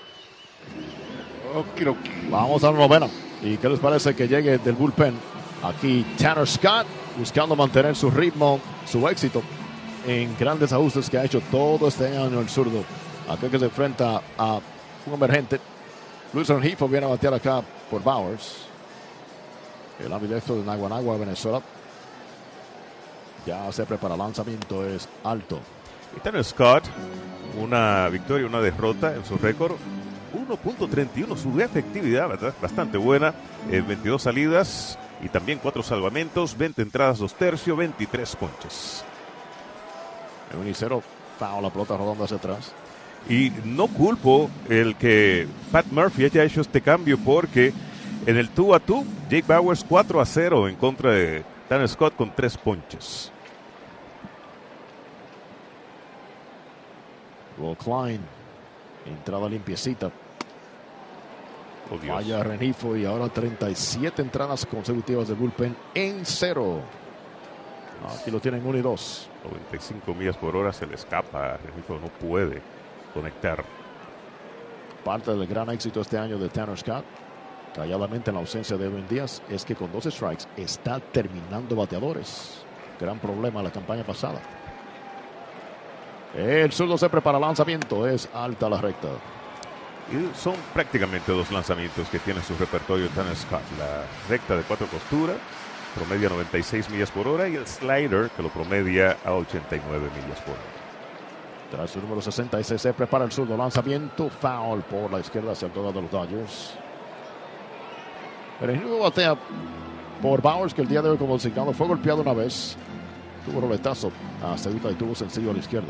Vamos a la novena. ¿Y qué les parece que llegue del bullpen? Aquí Tanner Scott buscando mantener su ritmo, su éxito en grandes ajustes que ha hecho todo este año el zurdo. Aquel que se enfrenta a un emergente. Luis Rengifo viene a batear acá por Bowers. El ambidextro de Naguanagua, Venezuela. Ya se prepara el lanzamiento, es alto. Y Tanner Scott, una victoria, una derrota en su récord. uno punto treinta y uno, su efectividad ¿verdad? Bastante buena. Eh, veintidós salidas y también cuatro salvamentos, veinte entradas, dos tercios, veintitrés ponches. El uno y cero, foul, la pelota rodando hacia atrás. Y no culpo el que Pat Murphy haya hecho este cambio porque en el tú a tú, Jake Bauers cuatro a cero en contra de Tanner Scott con tres ponches. Will Klein, entrada limpiecita. Oh, Dios. Vaya Rengifo y ahora treinta y siete entradas consecutivas de bullpen en cero. Aquí lo tienen uno y dos. noventa y cinco millas por hora se le escapa. Rengifo no puede conectar. Parte del gran éxito este año de Tanner Scott, calladamente en la ausencia de Edwin Díaz, es que con doce strikes está terminando bateadores. Gran problema la campaña pasada. El zurdo se prepara, lanzamiento, es alta la recta. Y son prácticamente dos lanzamientos que tiene su repertorio Tanner Scott. La recta de cuatro costuras, promedia noventa y seis millas por hora, y el slider que lo promedia a ochenta y nueve millas por hora. Tras su número sesenta y seis se prepara el zurdo, lanzamiento, foul por la izquierda hacia el total de los Dodgers. El nuevo batea por Bowers, que el día de hoy como designado fue golpeado una vez. Tuvo roletazo a Cedita y tuvo sencillo a la izquierda.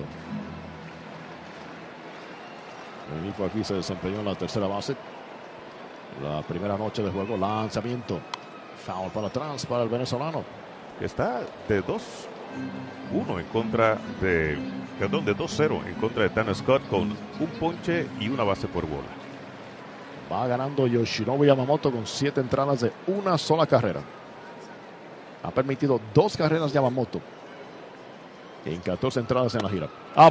El equipo aquí se desempeñó en la tercera base. La primera noche de juego, lanzamiento, foul para atrás para el venezolano. Está de dos uno en contra de, perdón, de dos cero en contra de Tanner Scott con un ponche y una base por bola. Va ganando Yoshinobu Yamamoto con siete entradas de una sola carrera. Ha permitido dos carreras Yamamoto en catorce entradas en la gira.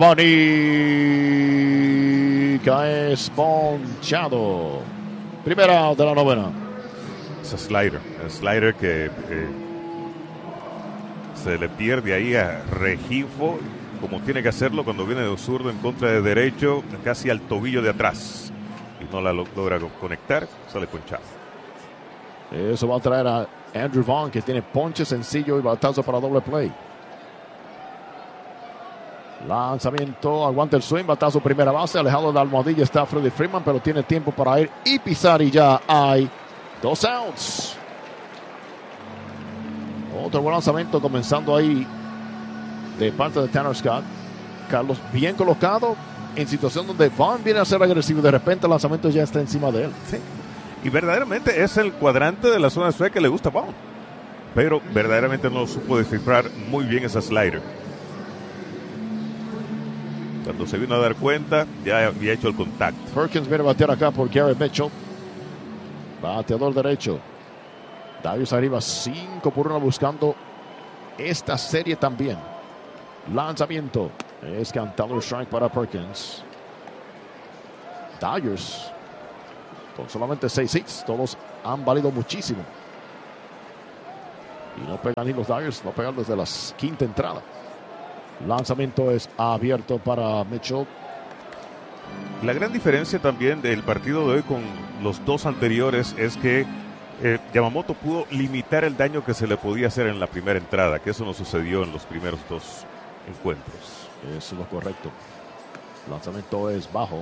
Abanika es ponchado. Primera de la novena. Es a slider, el slider que eh, se le pierde ahí a Rengifo, como tiene que hacerlo cuando viene de un zurdo en contra de derecho, casi al tobillo de atrás. Y no la logra conectar, sale ponchado. Eso va a traer a Andrew Vaughn, que tiene ponche sencillo y batazo para doble play. Lanzamiento, aguanta el swing, batazo primera base, alejado de la almohadilla está Freddie Freeman, pero tiene tiempo para ir y pisar y ya hay dos outs. Otro buen lanzamiento comenzando ahí de parte de Tanner Scott. Carlos bien colocado en situación donde Vaughn viene a ser agresivo y de repente el lanzamiento ya está encima de él. Sí. Y verdaderamente es el cuadrante de la zona de strike que le gusta a Vaughn, pero verdaderamente no supo descifrar muy bien esa slider. Cuando se vino a dar cuenta, ya había hecho el contacto. Perkins viene a batear acá por Garrett Mitchell. bateador derecho. Darius arriba cinco por uno buscando esta serie también. Lanzamiento. Es cantado el strike para Perkins. Dodgers con solamente seis hits. Todos han valido muchísimo. Y no pegan ni los Dodgers. No pegan desde la quinta entrada. Lanzamiento es abierto para Mitchell. La gran diferencia también del partido de hoy con los dos anteriores es que eh, Yamamoto pudo limitar el daño que se le podía hacer en la primera entrada, que eso no sucedió en los primeros dos encuentros. Eso es lo correcto. Lanzamiento es bajo.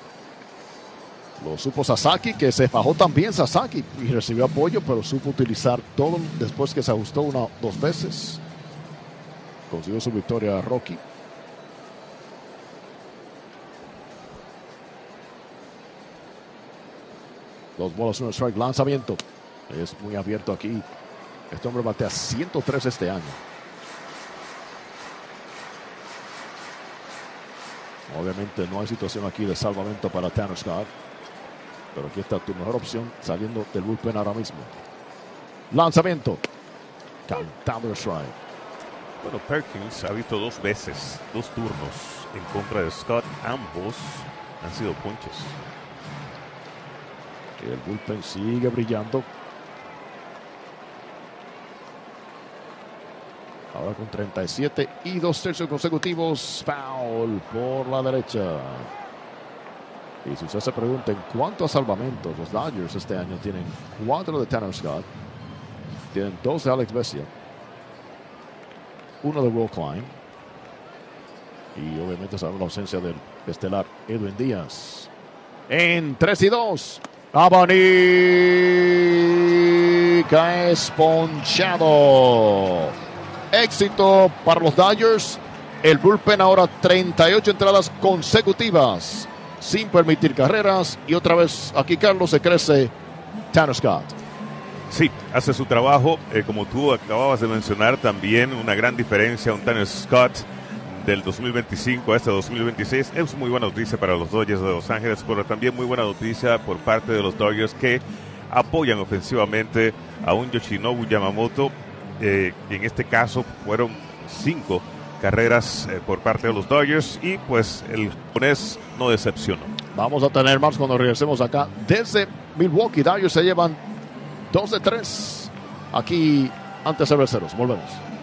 Lo supo Sasaki, que se fajó también Sasaki y recibió apoyo, pero supo utilizar todo después que se ajustó una dos veces. Consiguió su victoria Rocky. Dos bolas, un strike, lanzamiento. Es muy abierto aquí. Este hombre batea ciento tres este año. Obviamente no hay situación aquí de salvamento para Tanner Scott. Pero aquí está tu mejor opción saliendo del bullpen ahora mismo. Lanzamiento. Cantado el strike. Bueno, Perkins ha visto dos veces, dos turnos en contra de Scott. Ambos han sido ponches. El bullpen sigue brillando. Ahora con treinta y siete y dos tercios consecutivos. Foul por la derecha. Y si usted se pregunta en cuántos salvamentos los Dodgers este año tienen, cuatro de Tanner Scott, tienen dos de Alex Vesia, uno de Will Klein y obviamente sabemos la ausencia del estelar Edwin Díaz. En tres y dos, Abanica es ponchado. Éxito para los Dodgers. El bullpen ahora treinta y ocho entradas consecutivas sin permitir carreras. Y otra vez aquí, Carlos, se crece Tanner Scott. Sí, hace su trabajo. Eh, como tú acababas de mencionar, también una gran diferencia. Un Tanner Scott del dos mil veinticinco a este dos mil veintiséis. Es muy buena noticia para los Dodgers de Los Ángeles, pero también muy buena noticia por parte de los Dodgers que apoyan ofensivamente a un Yoshinobu Yamamoto. Eh, y en este caso fueron cinco carreras eh, por parte de los Dodgers y pues el japonés no decepcionó. Vamos a tener más cuando regresemos acá desde Milwaukee. Dodgers se llevan dos de tres aquí ante Cerveceros. Volvemos.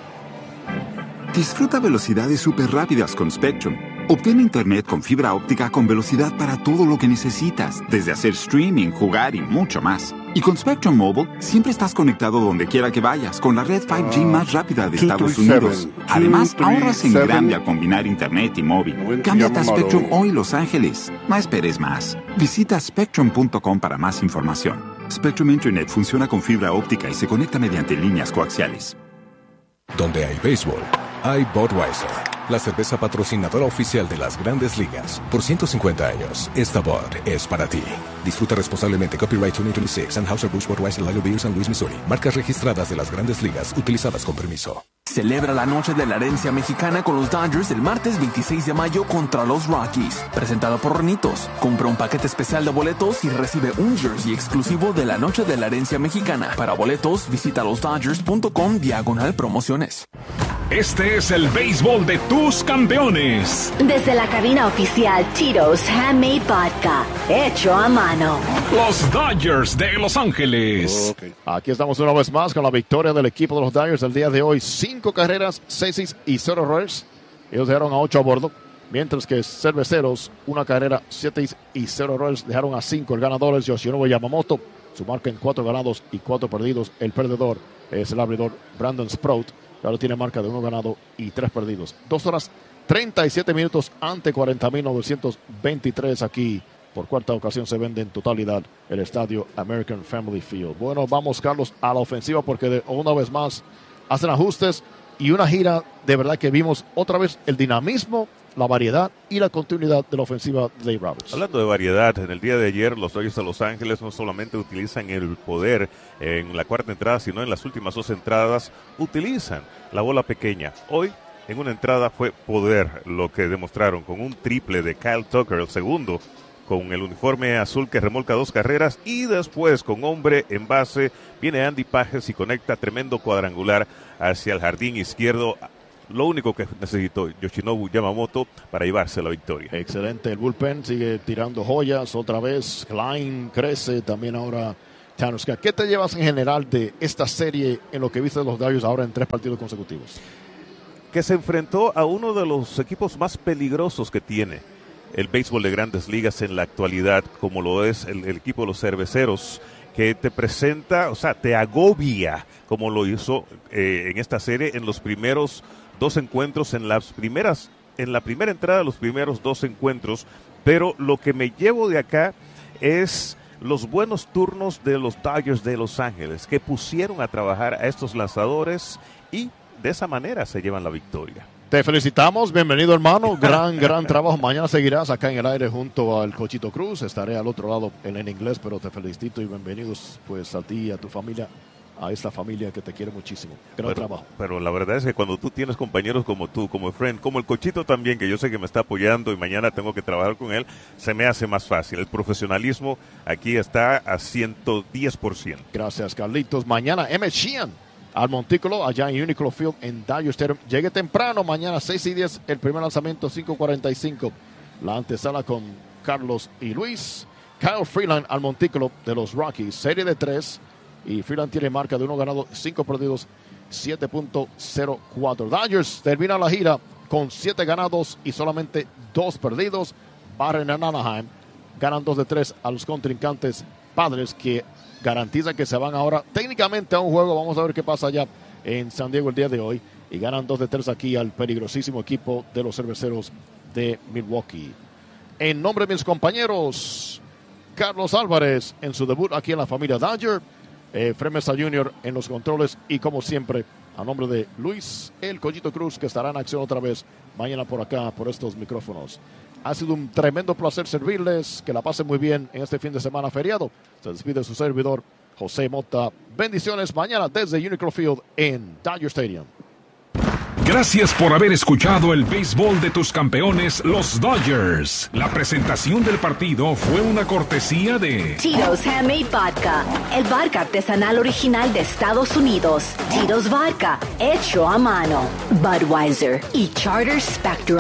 Disfruta velocidades súper rápidas con Spectrum. Obtén internet con fibra óptica con velocidad para todo lo que necesitas, desde hacer streaming, jugar y mucho más. Y con Spectrum Mobile, siempre estás conectado donde quiera que vayas, con la red cinco G más rápida de Estados Unidos. Además, ahorras en grande al combinar internet y móvil. Cámbiate a Spectrum hoy, Los Ángeles. No esperes más. Visita spectrum punto com para más información. Spectrum Internet funciona con fibra óptica y se conecta mediante líneas coaxiales. Donde hay béisbol, hay Budweiser, la cerveza patrocinadora oficial de las Grandes Ligas. Por ciento cincuenta años, esta Bud es para ti. Disfruta responsablemente. Copyright dos mil veintiséis. Anheuser-Busch Budweiser Lager Beer, San Luis, Missouri. Marcas registradas de las Grandes Ligas, utilizadas con permiso. Celebra la noche de la herencia mexicana con los Dodgers el martes veintiséis de mayo contra los Rockies. Presentado por Renitos. Compra un paquete especial de boletos y recibe un jersey exclusivo de la noche de la herencia mexicana. Para boletos, visita los dodgers punto com diagonal promociones. Este es el béisbol de tus campeones. Desde la cabina oficial Tito's Handmade Vodka, hecho a mano. Los Dodgers de Los Ángeles. Okay. Aquí estamos una vez más con la victoria del equipo de los Dodgers el día de hoy. Cinco carreras, seis y cero errores. Ellos dejaron a ocho a bordo. Mientras que Cerveceros, una carrera, siete y cero errores, dejaron a cinco. El ganador es Yoshinobu Yamamoto. Su marca en cuatro ganados y cuatro perdidos. El perdedor es el abridor Brandon Sprout. Ahora tiene marca de uno ganado y tres perdidos. Dos horas, treinta y siete minutos ante cuarenta mil novecientos veintitrés aquí. Por cuarta ocasión se vende en totalidad el estadio American Family Field. Bueno, vamos, Carlos, a la ofensiva porque de, una vez más hacen ajustes y una gira de verdad que vimos otra vez el dinamismo, la variedad y la continuidad de la ofensiva de Dave Roberts. Hablando de variedad, en el día de ayer los Dodgers de Los Ángeles no solamente utilizan el poder en la cuarta entrada, sino en las últimas dos entradas utilizan la bola pequeña. Hoy, en una entrada fue poder lo que demostraron con un triple de Kyle Tucker, el segundo con el uniforme azul que remolca dos carreras, y después con hombre en base viene Andy Pages y conecta tremendo cuadrangular hacia el jardín izquierdo. Lo único que necesitó Yoshinobu Yamamoto para llevarse la victoria. Excelente, el bullpen sigue tirando joyas otra vez. Klein crece, también ahora Tanner Scott. ¿Qué te llevas en general de esta serie en lo que viste de los Dodgers ahora en tres partidos consecutivos? Que se enfrentó a uno de los equipos más peligrosos que tiene el béisbol de Grandes Ligas en la actualidad, como lo es el, el equipo de los Cerveceros, que te presenta, o sea, te agobia, como lo hizo eh, en esta serie en los primeros dos encuentros, en las primeras, en la primera entrada de los primeros dos encuentros. Pero lo que me llevo de acá es los buenos turnos de los Dodgers de Los Ángeles, que pusieron a trabajar a estos lanzadores y de esa manera se llevan la victoria. Te felicitamos, bienvenido hermano, gran, gran trabajo. Mañana seguirás acá en el aire junto al Cochito Cruz. Estaré al otro lado en, en inglés, pero te felicito y bienvenidos pues a ti y a tu familia, a esta familia que te quiere muchísimo. Gran pero, trabajo. Pero la verdad es que cuando tú tienes compañeros como tú, como Efraín, como el Cochito también, que yo sé que me está apoyando y mañana tengo que trabajar con él, se me hace más fácil. El profesionalismo aquí está a ciento diez por ciento. Gracias, Carlitos. Mañana M. Sheehan al Montículo, allá en Uniqlo Field en Dodger Stadium. Llegue temprano, mañana seis y diez, el primer lanzamiento, cinco cuarenta y cinco. La antesala con Carlos y Luis. Kyle Freeland al Montículo de los Rockies, serie de tres. Y Freeland tiene marca de uno ganado, cinco perdidos, siete punto cero cuatro. Dodgers termina la gira con siete ganados y solamente dos perdidos. Barren en Anaheim, ganan dos de tres a los contrincantes Padres, que garantizan que se van ahora técnicamente a un juego. Vamos a ver qué pasa allá en San Diego el día de hoy. Y ganan dos de tres aquí al peligrosísimo equipo de los Cerveceros de Milwaukee. En nombre de mis compañeros, Carlos Álvarez en su debut aquí en la familia Dodger, eh, Fred Mesa junior en los controles, y como siempre, a nombre de Luis El Cochito Cruz, que estará en acción otra vez mañana por acá, por estos micrófonos. Ha sido un tremendo placer servirles. Que la pasen muy bien en este fin de semana feriado. Se despide su servidor, José Mota. Bendiciones mañana desde Uniqlo Field en Dodger Stadium. Gracias por haber escuchado el béisbol de tus campeones, los Dodgers. La presentación del partido fue una cortesía de Tito's Handmade Vodka, el vodka artesanal original de Estados Unidos. Tito's Vodka, hecho a mano. Budweiser y Charter Spectrum.